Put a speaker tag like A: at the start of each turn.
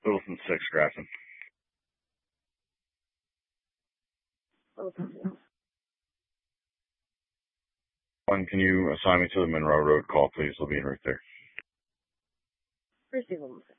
A: Littleton 6, Grafton.
B: Littleton 6.
A: One, can you assign me to the Monroe Road call, please? I'll be right there.
B: Receive Littleton 6.